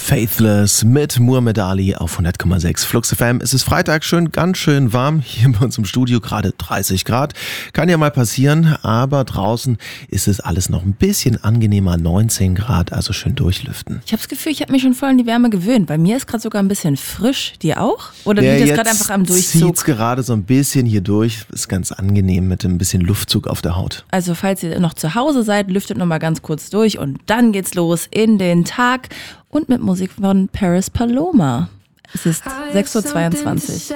Faithless mit Muhammad Ali auf 100,6 Flux FM. Es ist Freitag, ganz schön warm hier bei uns im Studio, gerade 30 Grad. Kann ja mal passieren, aber draußen ist es alles noch ein bisschen angenehmer, 19 Grad, also schön durchlüften. Ich habe das Gefühl, ich habe mich schon voll an die Wärme gewöhnt. Bei mir ist gerade sogar ein bisschen frisch. Dir auch? Oder liegt das gerade einfach am Durchzug? Zieht's gerade so ein bisschen hier durch. Ist ganz angenehm mit ein bisschen Luftzug auf der Haut. Also falls ihr noch zu Hause seid, lüftet nochmal ganz kurz durch und dann geht's los in den Tag und mit Musik von Paris Paloma. Es ist 6:22 Uhr.